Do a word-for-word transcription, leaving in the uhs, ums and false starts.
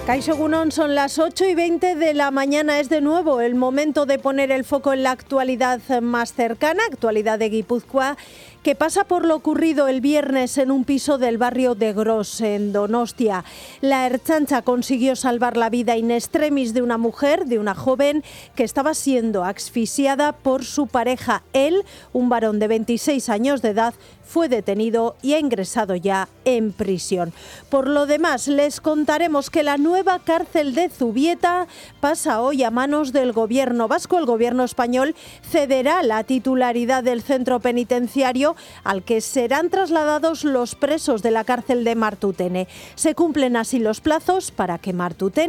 Kaixo Egunon, son las ocho y veinte de la mañana. Es de nuevo el momento de poner el foco en la actualidad más cercana, actualidad de Guipúzcoa, que pasa por lo ocurrido el viernes en un piso del barrio de Gros, en Donostia. La Ertzaintza consiguió salvar la vida in extremis de una mujer, de una joven, que estaba siendo asfixiada por su pareja. Él, un varón de veintiséis años de edad, fue detenido y ha ingresado ya en prisión. Por lo demás, les contaremos que la nueva cárcel de Zubieta pasa hoy a manos del gobierno vasco. El gobierno español cederá la titularidad del centro penitenciario al que serán trasladados los presos de la cárcel de Martutene. Se cumplen así los plazos para que Martutene